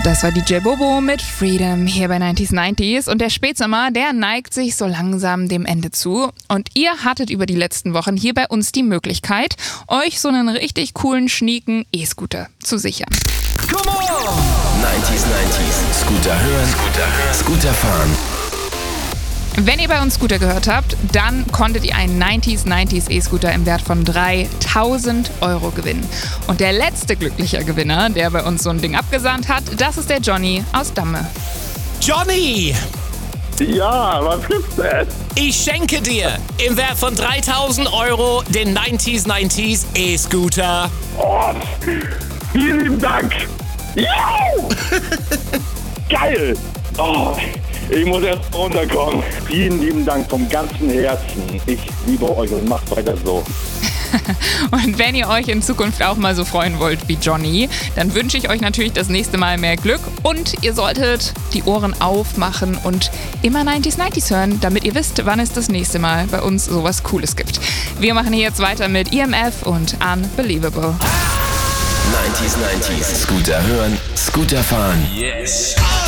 Das war DJ Bobo mit Freedom hier bei 90s und der Spätsommer, der neigt sich so langsam dem Ende zu und ihr hattet über die letzten Wochen hier bei uns die Möglichkeit, euch so einen richtig coolen, schnieken E-Scooter zu sichern. Come on! 90s, Scooter hören, Scooter fahren. Wenn ihr bei uns Scooter gehört habt, dann konntet ihr einen 90s E-Scooter im Wert von 3.000 € gewinnen. Und der letzte glückliche Gewinner, der bei uns so ein Ding abgesahnt hat, das ist der Johnny aus Damme. Johnny! Ja, was gibt's denn? Ich schenke dir im Wert von 3.000 € den 90s E-Scooter. Oh, vielen lieben Dank. Jau! Geil. Oh, ich muss erst runterkommen. Vielen lieben Dank vom ganzen Herzen. Ich liebe euch und macht weiter so. Und wenn ihr euch in Zukunft auch mal so freuen wollt wie Johnny, dann wünsche ich euch natürlich das nächste Mal mehr Glück und ihr solltet die Ohren aufmachen und immer 90s hören, damit ihr wisst, wann es das nächste Mal bei uns sowas Cooles gibt. Wir machen hier jetzt weiter mit EMF und Unbelievable. 90s, Scooter hören, Scooter fahren. Yes!